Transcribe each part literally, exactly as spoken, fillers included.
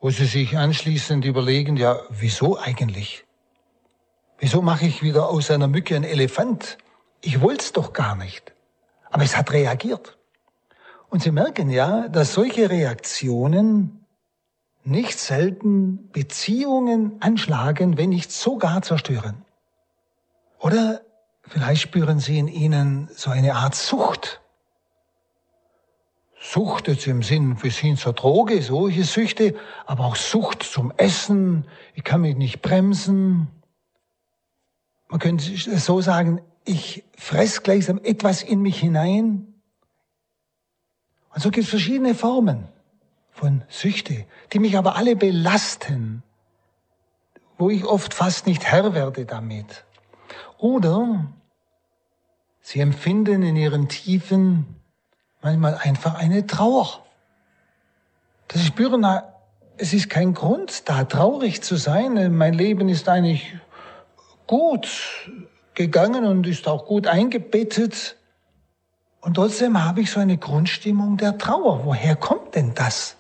wo sie sich anschließend überlegen, ja, wieso eigentlich? Wieso mache ich wieder aus einer Mücke einen Elefant? Ich wollte es doch gar nicht. Aber es hat reagiert. Und Sie merken ja, dass solche Reaktionen nicht selten Beziehungen anschlagen, wenn nicht sogar zerstören. Oder vielleicht spüren Sie in ihnen so eine Art Sucht. Sucht jetzt im Sinn bis hin zur Droge, solche Süchte, aber auch Sucht zum Essen, ich kann mich nicht bremsen. Man könnte es so sagen, ich fress gleichsam etwas in mich hinein. Und so gibt es verschiedene Formen von Süchte, die mich aber alle belasten, wo ich oft fast nicht Herr werde damit. Oder sie empfinden in ihren Tiefen manchmal einfach eine Trauer. Dass sie spüren, na, es ist kein Grund, da traurig zu sein. Mein Leben ist eigentlich gut gegangen und ist auch gut eingebettet. Und trotzdem habe ich so eine Grundstimmung der Trauer. Woher kommt denn das?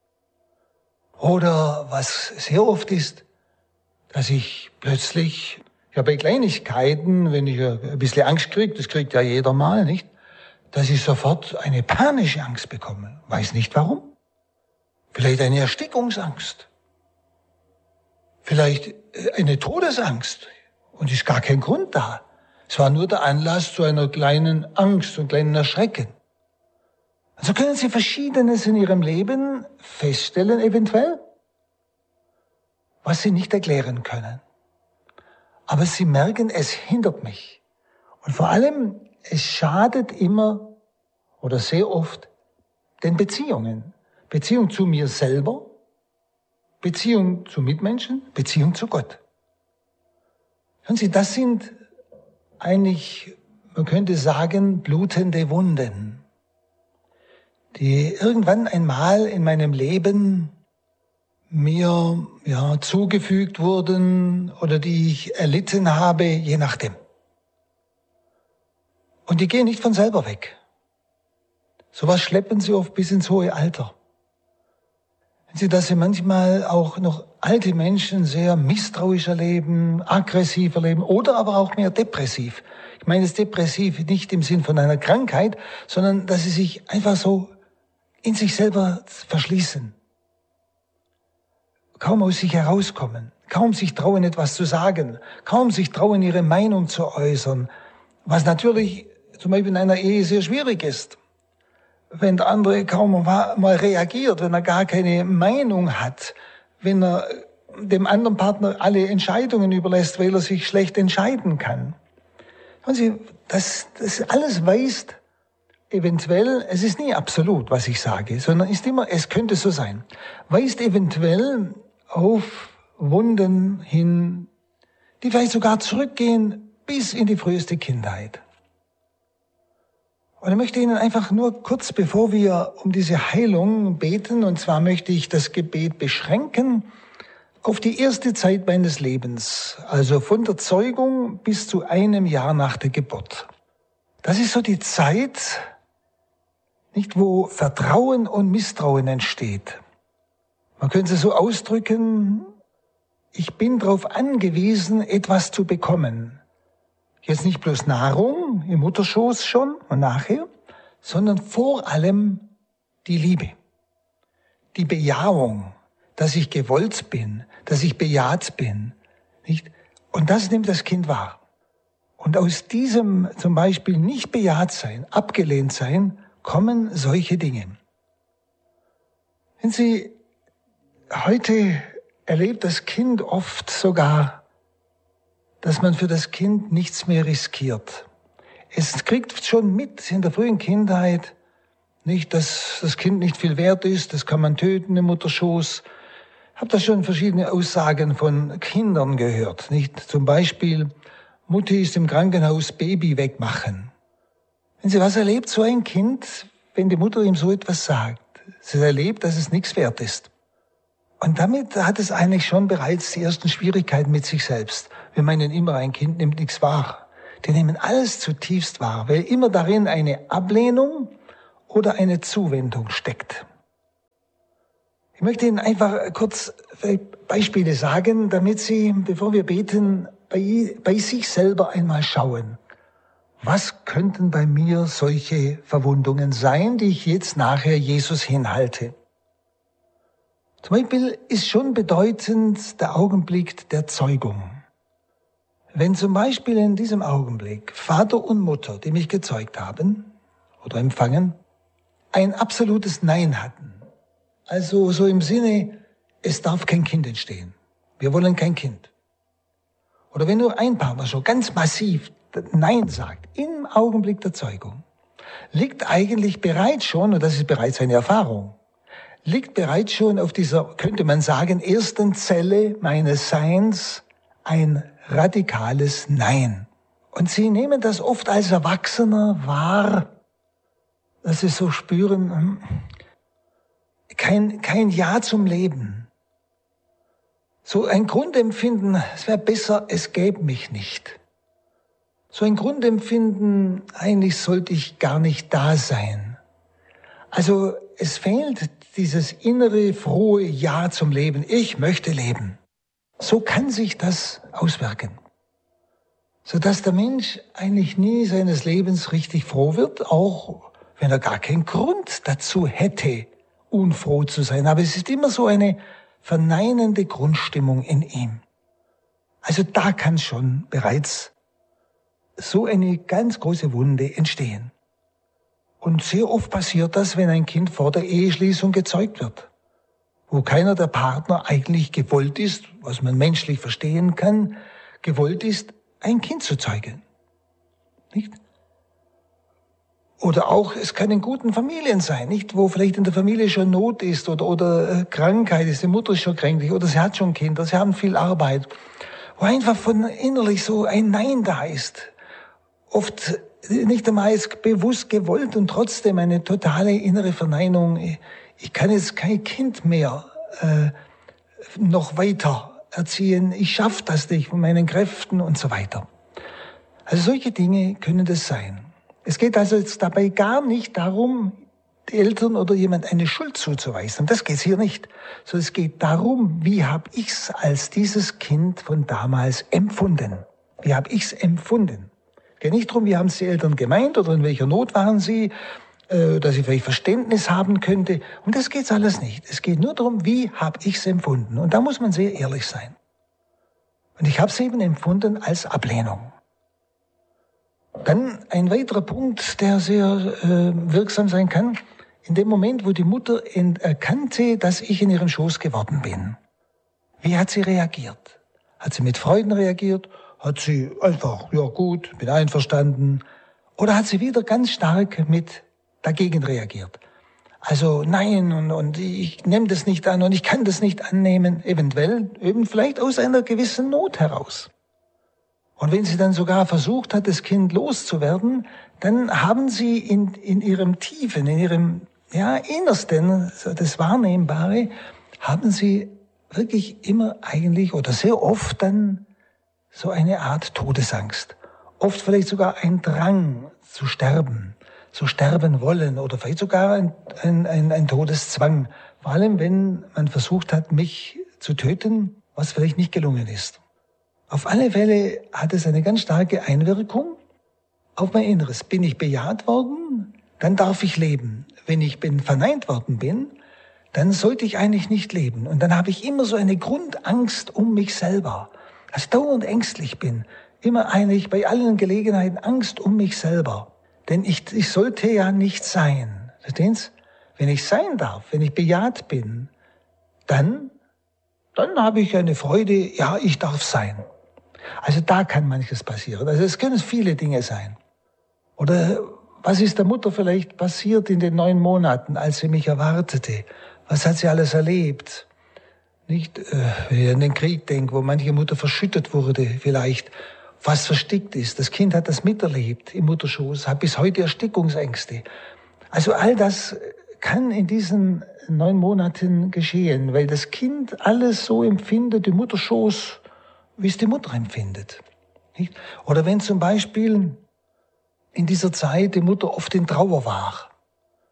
Oder was sehr oft ist, dass ich plötzlich, ja bei Kleinigkeiten, wenn ich ein bisschen Angst kriege, das kriegt ja jeder mal, nicht? Dass ich sofort eine panische Angst bekomme. Weiß nicht warum. Vielleicht eine Erstickungsangst. Vielleicht eine Todesangst. Und ist gar kein Grund da. Es war nur der Anlass zu einer kleinen Angst und kleinen Erschrecken. Also können Sie Verschiedenes in Ihrem Leben feststellen, eventuell, was Sie nicht erklären können. Aber Sie merken, es hindert mich. Und vor allem, es schadet immer oder sehr oft den Beziehungen. Beziehung zu mir selber, Beziehung zu Mitmenschen, Beziehung zu Gott. Hören Sie, das sind eigentlich, man könnte sagen, blutende Wunden, die irgendwann einmal in meinem Leben mir ja, zugefügt wurden oder die ich erlitten habe, je nachdem. Und die gehen nicht von selber weg. Sowas schleppen sie oft bis ins hohe Alter. Wenn Sie, dass Sie manchmal auch noch alte Menschen sehr misstrauisch erleben, aggressiv erleben oder aber auch mehr depressiv. Ich meine das depressiv nicht im Sinn von einer Krankheit, sondern dass sie sich einfach so in sich selber verschließen. Kaum aus sich herauskommen, kaum sich trauen, etwas zu sagen, kaum sich trauen, ihre Meinung zu äußern, was natürlich zum Beispiel in einer Ehe sehr schwierig ist. Wenn der andere kaum mal reagiert, wenn er gar keine Meinung hat, wenn er dem anderen Partner alle Entscheidungen überlässt, weil er sich schlecht entscheiden kann. Hören Sie, das, das alles weist eventuell, es ist nie absolut, was ich sage, sondern ist immer, es könnte so sein, weist eventuell auf Wunden hin, die vielleicht sogar zurückgehen bis in die früheste Kindheit. Und ich möchte Ihnen einfach nur kurz, bevor wir um diese Heilung beten, und zwar möchte ich das Gebet beschränken auf die erste Zeit meines Lebens, also von der Zeugung bis zu einem Jahr nach der Geburt. Das ist so die Zeit, nicht, wo Vertrauen und Misstrauen entsteht. Man könnte es so ausdrücken, ich bin darauf angewiesen, etwas zu bekommen. Jetzt nicht bloß Nahrung im Mutterschoß schon und nachher, sondern vor allem die Liebe, die Bejahung, dass ich gewollt bin, dass ich bejaht bin, nicht? Und das nimmt das Kind wahr. Und aus diesem zum Beispiel nicht bejaht sein, abgelehnt sein, kommen solche Dinge. Wenn Sie heute erlebt das Kind oft sogar, dass man für das Kind nichts mehr riskiert. Es kriegt schon mit in der frühen Kindheit, nicht, dass das Kind nicht viel wert ist, das kann man töten im Mutterschoß. Ich habe da schon verschiedene Aussagen von Kindern gehört, nicht? Zum Beispiel, Mutti ist im Krankenhaus, Baby wegmachen. Wenn Sie was erlebt, so ein Kind, wenn die Mutter ihm so etwas sagt, sie erlebt, dass es nichts wert ist. Und damit hat es eigentlich schon bereits die ersten Schwierigkeiten mit sich selbst. Wir meinen immer, ein Kind nimmt nichts wahr. Die nehmen alles zutiefst wahr, weil immer darin eine Ablehnung oder eine Zuwendung steckt. Ich möchte Ihnen einfach kurz Beispiele sagen, damit Sie, bevor wir beten, bei, bei sich selber einmal schauen. Was könnten bei mir solche Verwundungen sein, die ich jetzt nachher Jesus hinhalte? Zum Beispiel ist schon bedeutend der Augenblick der Zeugung. Wenn zum Beispiel in diesem Augenblick Vater und Mutter, die mich gezeugt haben oder empfangen, ein absolutes Nein hatten, also so im Sinne, es darf kein Kind entstehen, wir wollen kein Kind. Oder wenn nur ein Partner schon ganz massiv Nein sagt, im Augenblick der Zeugung, liegt eigentlich bereits schon, und das ist bereits eine Erfahrung, liegt bereits schon auf dieser, könnte man sagen, ersten Zelle meines Seins ein radikales Nein. Und Sie nehmen das oft als Erwachsener wahr, dass Sie so spüren, kein, kein Ja zum Leben. So ein Grundempfinden, es wäre besser, es gäbe mich nicht. So ein Grundempfinden, eigentlich sollte ich gar nicht da sein. Also es fehlt dieses innere, frohe Ja zum Leben. Ich möchte leben. So kann sich das auswirken. Sodass der Mensch eigentlich nie seines Lebens richtig froh wird, auch wenn er gar keinen Grund dazu hätte, unfroh zu sein. Aber es ist immer so eine verneinende Grundstimmung in ihm. Also da kann schon bereits so eine ganz große Wunde entstehen. Und sehr oft passiert das, wenn ein Kind vor der Eheschließung gezeugt wird, wo keiner der Partner eigentlich gewollt ist, was man menschlich verstehen kann, gewollt ist, ein Kind zu zeugen. Nicht? Oder auch, es kann in guten Familien sein, nicht, wo vielleicht in der Familie schon Not ist oder, oder Krankheit ist, die Mutter ist schon kränklich oder sie hat schon Kinder, sie haben viel Arbeit, wo einfach von innerlich so ein Nein da ist. Oft nicht einmal bewusst gewollt und trotzdem eine totale innere Verneinung. Ich kann jetzt kein Kind mehr äh, noch weiter erziehen, ich schaffe das nicht mit meinen Kräften und so weiter. Also solche Dinge können das sein. Es geht also jetzt dabei gar nicht darum, die Eltern oder jemand eine Schuld zuzuweisen. Das geht hier nicht. Sondern es geht darum, wie habe ich's als dieses Kind von damals empfunden? Wie habe ich's empfunden? Es geht nicht darum, wie haben es die Eltern gemeint oder in welcher Not waren sie, äh, dass ich vielleicht Verständnis haben könnte. Um das geht's alles nicht. Es geht nur darum, wie habe ich's empfunden? Und da muss man sehr ehrlich sein. Und ich habe es eben empfunden als Ablehnung. Dann ein weiterer Punkt, der sehr äh, wirksam sein kann, in dem Moment, wo die Mutter erkannte, dass ich in ihrem Schoß geworden bin. Wie hat sie reagiert? Hat sie mit Freuden reagiert? Hat sie einfach, ja gut, bin einverstanden? Oder hat sie wieder ganz stark mit dagegen reagiert? Also nein, und, und ich nehme das nicht an und ich kann das nicht annehmen, eventuell, eben vielleicht aus einer gewissen Not heraus. Und wenn sie dann sogar versucht hat, das Kind loszuwerden, dann haben sie in, in ihrem Tiefen, in ihrem ja, Innersten, das Wahrnehmbare, haben sie wirklich immer eigentlich oder sehr oft dann so eine Art Todesangst. Oft vielleicht sogar ein Drang zu sterben, zu sterben wollen oder vielleicht sogar ein, ein, ein, ein Todeszwang. Vor allem, wenn man versucht hat, mich zu töten, was vielleicht nicht gelungen ist. Auf alle Fälle hat es eine ganz starke Einwirkung auf mein Inneres. Bin ich bejaht worden, dann darf ich leben. Wenn ich bin verneint worden bin, dann sollte ich eigentlich nicht leben. Und dann habe ich immer so eine Grundangst um mich selber, dass ich dauernd ängstlich bin. Immer eigentlich bei allen Gelegenheiten Angst um mich selber. Denn ich, ich sollte ja nicht sein. Verstehen Sie? Wenn ich sein darf, wenn ich bejaht bin, dann, dann habe ich eine Freude, ja, ich darf sein. Also da kann manches passieren. Also es können viele Dinge sein. Oder was ist der Mutter vielleicht passiert in den neun Monaten, als sie mich erwartete? Was hat sie alles erlebt? Nicht, äh, wenn ich an den Krieg denke, wo manche Mutter verschüttet wurde vielleicht, was verstickt ist. Das Kind hat das miterlebt im Mutterschoß, hat bis heute Erstickungsängste. Also all das kann in diesen neun Monaten geschehen, weil das Kind alles so empfindet im Mutterschoß, wie es die Mutter empfindet. Nicht? Oder wenn zum Beispiel in dieser Zeit die Mutter oft in Trauer war.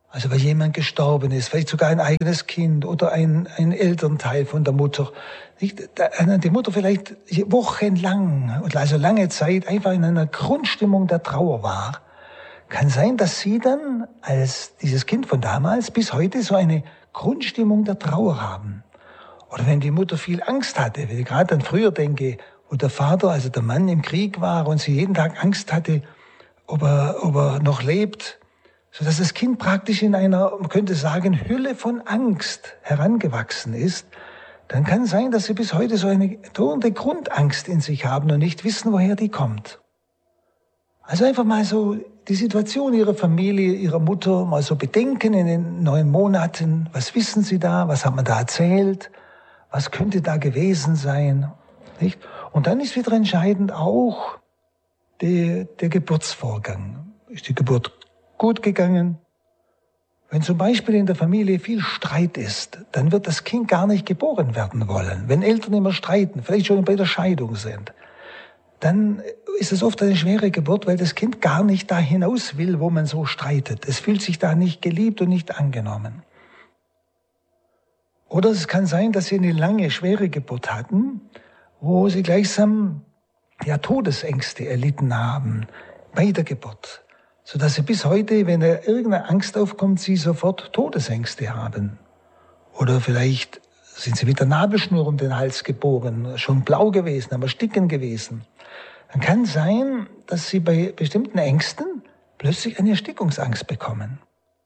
Also weil jemand gestorben ist, vielleicht sogar ein eigenes Kind oder ein, ein Elternteil von der Mutter. Die Mutter vielleicht wochenlang, also lange Zeit, einfach in einer Grundstimmung der Trauer war. Kann sein, dass sie dann als dieses Kind von damals bis heute so eine Grundstimmung der Trauer haben. Oder wenn die Mutter viel Angst hatte, wenn ich gerade an früher denke, wo der Vater, also der Mann im Krieg war und sie jeden Tag Angst hatte, ob er, ob er noch lebt, so dass das Kind praktisch in einer, man könnte sagen, Hülle von Angst herangewachsen ist, dann kann sein, dass sie bis heute so eine drohende Grundangst in sich haben und nicht wissen, woher die kommt. Also einfach mal so die Situation ihrer Familie, ihrer Mutter mal so bedenken in den neun Monaten. Was wissen sie da? Was hat man da erzählt? Was könnte da gewesen sein? Nicht? Und dann ist wieder entscheidend auch der, der Geburtsvorgang. Ist die Geburt gut gegangen? Wenn zum Beispiel in der Familie viel Streit ist, dann wird das Kind gar nicht geboren werden wollen. Wenn Eltern immer streiten, vielleicht schon bei der Scheidung sind, dann ist es oft eine schwere Geburt, weil das Kind gar nicht da hinaus will, wo man so streitet. Es fühlt sich da nicht geliebt und nicht angenommen. Oder es kann sein, dass sie eine lange, schwere Geburt hatten, wo sie gleichsam ja, Todesängste erlitten haben bei der Geburt, sodass sie bis heute, wenn da irgendeine Angst aufkommt, sie sofort Todesängste haben. Oder vielleicht sind sie mit der Nabelschnur um den Hals geboren, schon blau gewesen, aber ersticken gewesen. Dann kann sein, dass sie bei bestimmten Ängsten plötzlich eine Erstickungsangst bekommen.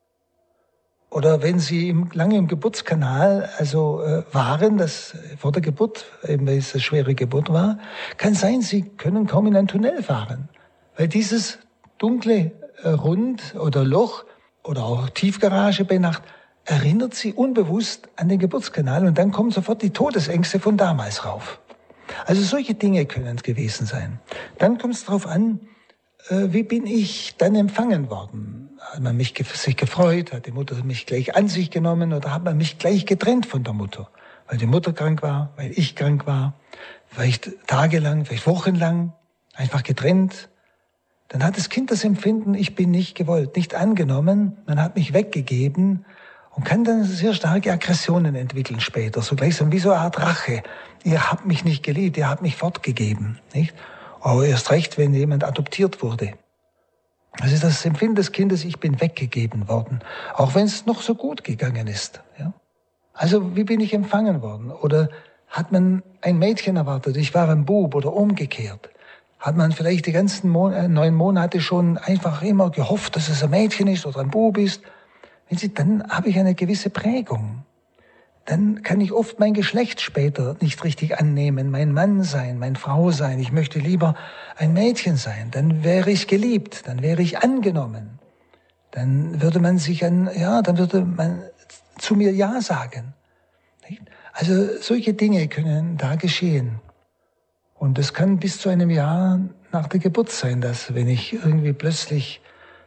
Oder wenn sie im, lange im Geburtskanal also äh, waren, das vor der Geburt, eben weil es eine schwere Geburt war, kann sein, sie können kaum in ein Tunnel fahren, weil dieses dunkle äh, Rund oder Loch oder auch Tiefgarage bei Nacht erinnert sie unbewusst an den Geburtskanal und dann kommen sofort die Todesängste von damals rauf. Also solche Dinge können es gewesen sein. Dann kommt es darauf an, äh, wie bin ich dann empfangen worden? Hat man mich ge- sich gefreut, hat die Mutter mich gleich an sich genommen oder hat man mich gleich getrennt von der Mutter? Weil die Mutter krank war, weil ich krank war, vielleicht tagelang, vielleicht wochenlang, einfach getrennt. Dann hat das Kind das Empfinden, ich bin nicht gewollt, nicht angenommen, man hat mich weggegeben und kann dann sehr starke Aggressionen entwickeln später, so gleichsam wie so eine Art Rache. Ihr habt mich nicht geliebt, ihr habt mich fortgegeben, nicht? Aber erst recht, wenn jemand adoptiert wurde. Das ist das Empfinden des Kindes, ich bin weggegeben worden, auch wenn es noch so gut gegangen ist. Ja? Also wie bin ich empfangen worden? Oder hat man ein Mädchen erwartet, ich war ein Bub oder umgekehrt? Hat man vielleicht die ganzen Mon- neun Monate schon einfach immer gehofft, dass es ein Mädchen ist oder ein Bub ist? Wenn Sie, dann habe ich eine gewisse Prägung. Dann kann ich oft mein Geschlecht später nicht richtig annehmen, mein Mann sein, mein Frau sein. Ich möchte lieber ein Mädchen sein. Dann wäre ich geliebt, dann wäre ich angenommen. Dann würde man sich an, ja, dann würde man zu mir Ja sagen. Nicht? Also solche Dinge können da geschehen. Und das kann bis zu einem Jahr nach der Geburt sein, dass wenn ich irgendwie plötzlich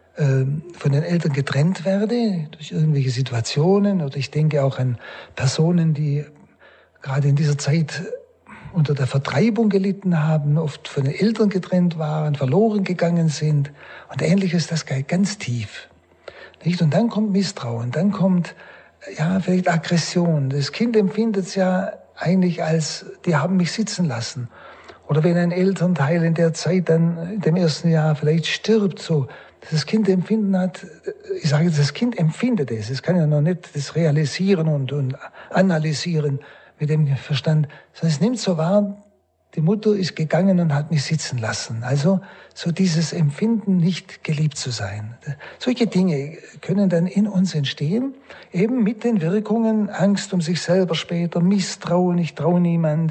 von den Eltern getrennt werde, durch irgendwelche Situationen, oder ich denke auch an Personen, die gerade in dieser Zeit unter der Vertreibung gelitten haben, oft von den Eltern getrennt waren, verloren gegangen sind und Ähnliches, das geht ganz tief. Nicht? Und dann kommt Misstrauen, dann kommt ja vielleicht Aggression. Das Kind empfindet es ja eigentlich als, die haben mich sitzen lassen. Oder wenn ein Elternteil in der Zeit dann in dem ersten Jahr vielleicht stirbt, so, dass das Kind empfinden hat, ich sage jetzt, das Kind empfindet es, es kann ja noch nicht das realisieren und, und analysieren mit dem Verstand, sondern es nimmt so wahr, die Mutter ist gegangen und hat mich sitzen lassen. Also so dieses Empfinden, nicht geliebt zu sein. Solche Dinge können dann in uns entstehen, eben mit den Wirkungen Angst um sich selber später, Misstrauen, ich traue niemand,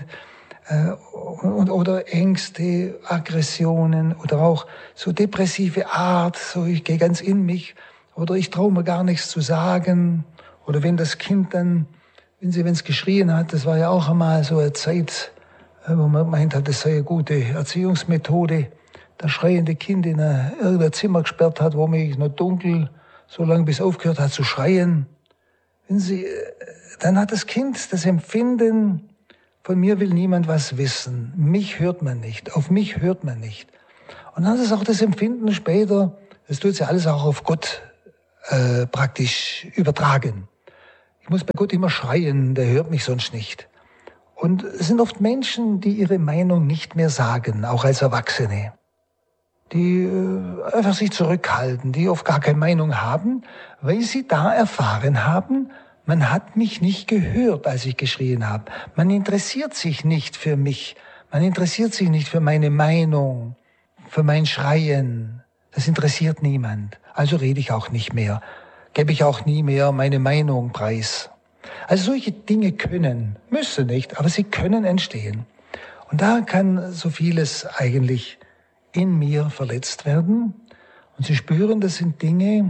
oder Ängste, Aggressionen oder auch so depressive Art, so ich gehe ganz in mich oder ich traue mir gar nichts zu sagen oder wenn das Kind dann, wenn sie, wenn es geschrien hat, das war ja auch einmal so eine Zeit, wo man meint hat, das sei eine gute Erziehungsmethode, das schreiende Kind in ein, irgendein Zimmer gesperrt hat, wo mich noch dunkel, so lange bis aufgehört hat zu schreien. Wenn sie, dann hat das Kind das Empfinden, von mir will niemand was wissen. Mich hört man nicht. Auf mich hört man nicht. Und dann ist es auch das Empfinden später, das tut ja alles auch auf Gott äh, praktisch übertragen. Ich muss bei Gott immer schreien, der hört mich sonst nicht. Und es sind oft Menschen, die ihre Meinung nicht mehr sagen, auch als Erwachsene. Die äh, einfach sich zurückhalten, die oft gar keine Meinung haben, weil sie da erfahren haben, man hat mich nicht gehört, als ich geschrien habe. Man interessiert sich nicht für mich. Man interessiert sich nicht für meine Meinung, für mein Schreien. Das interessiert niemand. Also rede ich auch nicht mehr. Gebe ich auch nie mehr meine Meinung preis. Also solche Dinge können, müssen nicht, aber sie können entstehen. Und da kann so vieles eigentlich in mir verletzt werden. Und Sie spüren, das sind Dinge,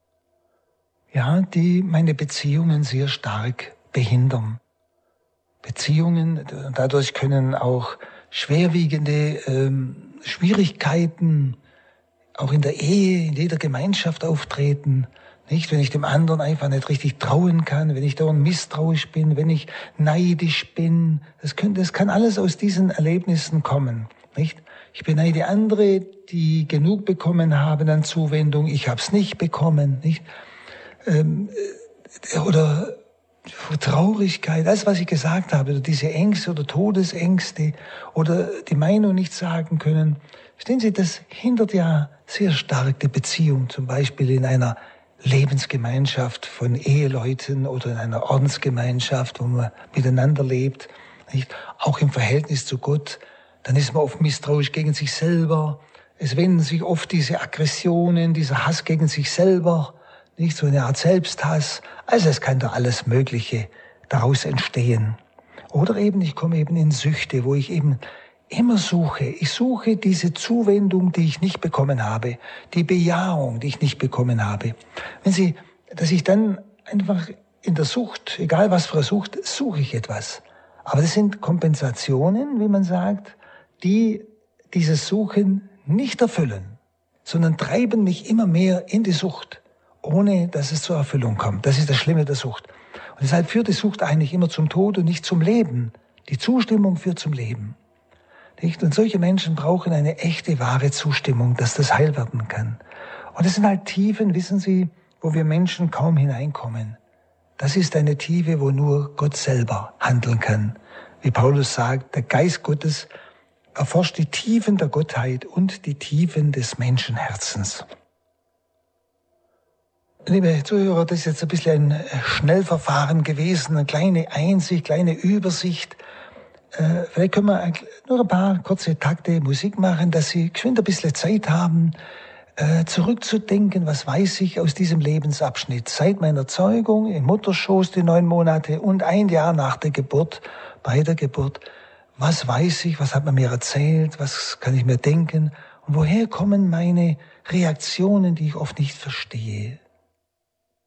ja, die meine Beziehungen sehr stark behindern. Beziehungen, dadurch können auch schwerwiegende ähm, Schwierigkeiten auch in der Ehe, in jeder Gemeinschaft auftreten. Nicht, wenn ich dem anderen einfach nicht richtig trauen kann, wenn ich dauernd misstrauisch bin, wenn ich neidisch bin. Das, könnte, das kann alles aus diesen Erlebnissen kommen. Nicht? Ich beneide andere, die genug bekommen haben an Zuwendung. Ich habe es nicht bekommen. Nicht? Ähm, oder Traurigkeit, das, was ich gesagt habe, oder diese Ängste oder Todesängste oder die Meinung nicht sagen können. Verstehen Sie, das hindert ja sehr stark die Beziehung, zum Beispiel in einer Lebensgemeinschaft von Eheleuten oder in einer Ordensgemeinschaft, wo man miteinander lebt, nicht? Auch im Verhältnis zu Gott, dann ist man oft misstrauisch gegen sich selber. Es wenden sich oft diese Aggressionen, dieser Hass gegen sich selber, nicht so eine Art Selbsthass. Also es kann da alles Mögliche daraus entstehen. Oder eben, ich komme eben in Süchte, wo ich eben immer suche. Ich suche diese Zuwendung, die ich nicht bekommen habe, die Bejahung, die ich nicht bekommen habe. Wenn Sie, dass ich dann einfach in der Sucht, egal was für eine Sucht, suche ich etwas. Aber das sind Kompensationen, wie man sagt, die dieses Suchen nicht erfüllen, sondern treiben mich immer mehr in die Sucht, ohne dass es zur Erfüllung kommt. Das ist das Schlimme der Sucht. Und deshalb führt die Sucht eigentlich immer zum Tod und nicht zum Leben. Die Zustimmung führt zum Leben. Nicht? Und solche Menschen brauchen eine echte, wahre Zustimmung, dass das heil werden kann. Und das sind halt Tiefen, wissen Sie, wo wir Menschen kaum hineinkommen. Das ist eine Tiefe, wo nur Gott selber handeln kann. Wie Paulus sagt, der Geist Gottes erforscht die Tiefen der Gottheit und die Tiefen des Menschenherzens. Liebe Zuhörer, das ist jetzt ein bisschen ein Schnellverfahren gewesen, eine kleine Einsicht, kleine Übersicht. Äh, vielleicht können wir nur ein paar kurze Takte Musik machen, dass Sie geschwind ein bisschen Zeit haben, äh, zurückzudenken, was weiß ich aus diesem Lebensabschnitt. Seit meiner Zeugung im Mutterschoß die neun Monate und ein Jahr nach der Geburt, bei der Geburt. Was weiß ich, was hat man mir erzählt, was kann ich mir denken und woher kommen meine Reaktionen, die ich oft nicht verstehe.